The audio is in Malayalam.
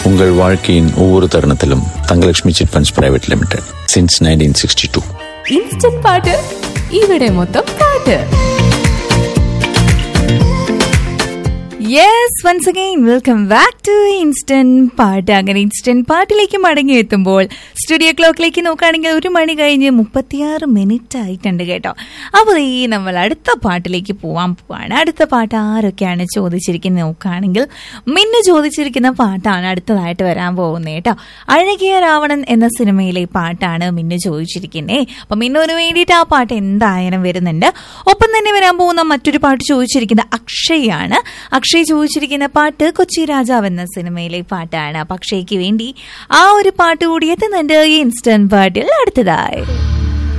உங்கள் வாழ்க்கையின் ஒவ்வொரு தருணத்திலும் Thangalakshmi chit funds private limited since 1962. Instant പാട്ട് ഇവിടെ മൊത്തം പാട്ട്. Yes, once again welcome back to instant പാട്ട്. അങ്ങനെ ഇൻസ്റ്റന്റ് പാട്ടിലേക്ക് മടങ്ങി എത്തുമ്പോൾ സ്റ്റുഡിയോ ക്ലോക്കിലേക്ക് നോക്കുകയാണെങ്കിൽ 1 മണി കഴിഞ്ഞ് 36 മിനിറ്റ് ആയിട്ടുണ്ട് കേട്ടോ. അപ്പോൾ ഈ നമ്മൾ അടുത്ത പാട്ടിലേക്ക് പോവാൻ പോവാണ്. അടുത്ത പാട്ട് ആരൊക്കെയാണ് ചോദിച്ചിരിക്കുന്നത് നോക്കുകയാണെങ്കിൽ മിന്നു ചോദിച്ചിരിക്കുന്ന പാട്ടാണ് അടുത്തതായിട്ട് വരാൻ പോകുന്നത് കേട്ടോ. അഴകിയ രാവണൻ എന്ന സിനിമയിലെ പാട്ടാണ് മിന്നു ചോദിച്ചിരിക്കുന്നത്. അപ്പം മിന്നുവിന് വേണ്ടിയിട്ട് ആ പാട്ട് എന്തായാലും വരുന്നുണ്ട്. ഒപ്പം തന്നെ വരാൻ പോകുന്ന മറ്റൊരു പാട്ട് ചോദിച്ചിരിക്കുന്നത് അക്ഷയാണ്. അക്ഷയ് ചോദിച്ചിരിക്കുന്ന പാട്ട് കൊച്ചി രാജാവ് എന്ന സിനിമയിലെ പാട്ടാണ്. അപ്പൊ അക്ഷയ്ക്ക് വേണ്ടി ആ ഒരു പാട്ട് കൂടി എത്തുന്നുണ്ട് ഈ ഇൻസ്റ്റന്റ് പാട്ടിൽ അടുത്തതായി.